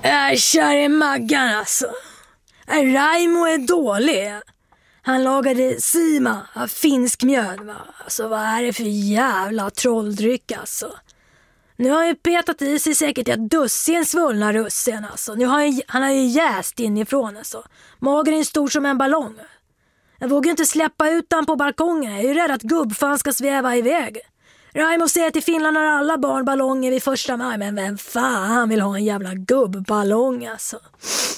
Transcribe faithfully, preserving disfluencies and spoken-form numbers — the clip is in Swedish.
Äh, käre Maggan alltså. Äh, Raimo är dålig. Han lagade sima av finsk mjöl, va? Alltså vad är det för jävla trolldryck alltså. Nu har han ju petat i sig säkert ett dussin svullna russin alltså. Nu har han, han har ju jäst inifrån alltså. Magen är stor som en ballong. Jag vågar inte släppa ut han på balkongen. Jag är ju rädd att gubbfan ska sväva iväg. Raimo säger att i Finland har alla barn ballonger vid första maj. Men vem fan vill ha en jävla gubbballong alltså?